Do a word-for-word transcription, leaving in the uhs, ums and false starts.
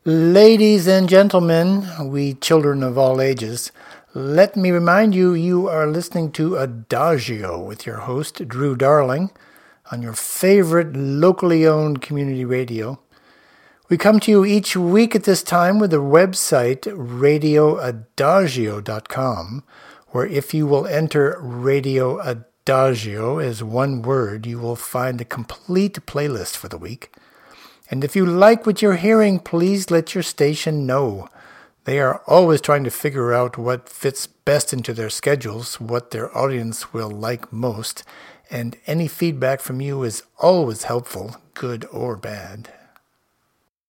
Ladies and gentlemen, we children of all ages, let me remind you, you are listening to Adagio with your host, Drew Darling, on your favorite locally owned community radio. We come to you each week at this time with the website radio adagio dot com, where if you will enter Radio Adagio as one word, you will find the complete playlist for the week. And if you like what you're hearing, please let your station know. They are always trying to figure out what fits best into their schedules, what their audience will like most, and any feedback from you is always helpful, good or bad.